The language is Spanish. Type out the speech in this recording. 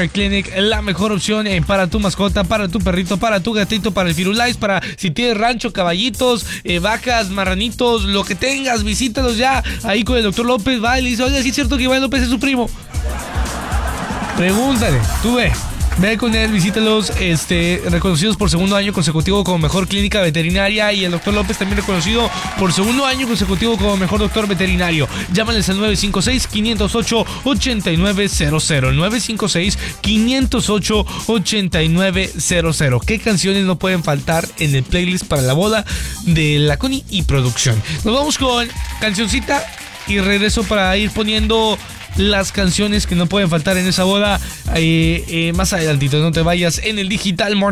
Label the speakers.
Speaker 1: Veterinary Clinic, la mejor opción para tu mascota, para tu perrito, para tu gatito, para el Firulais, para si tienes rancho, caballitos, vacas, marranitos, lo que tengas, visítalos ya ahí con el doctor López. Va y le dice, oye, ¿sí es cierto que Iván López es su primo? Pregúntale, tú ve con él, visítalos, reconocidos por segundo año consecutivo como mejor clínica veterinaria, y el doctor López también reconocido por segundo año consecutivo como mejor doctor veterinario. Llámales al 956-508-8900, 956-508-8900. ¿Qué canciones no pueden faltar en el playlist para la boda de la Connie y producción? Nos vamos con cancioncita y regreso para ir poniendo las canciones que no pueden faltar en esa boda más adelantito. No te vayas en el Digital Morning.